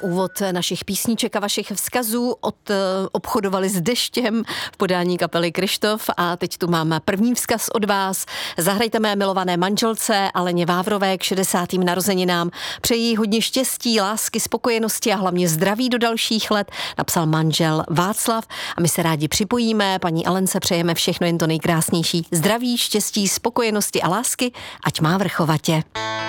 úvod našich písniček a vašich vzkazů obchodovali s deštěm v podání kapely Kryštof a teď tu mám první vzkaz od vás. Zahrajte mé milované manželce Aleně Vávrové k 60. narozeninám. Přeji hodně štěstí, lásky, spokojenosti a hlavně zdraví do dalších let, napsal manžel Václav a my se rádi připojíme. Paní Alence přejeme všechno jen to nejkrásnější. Zdraví, štěstí, spokojenosti a lásky, ať má vrchovatě.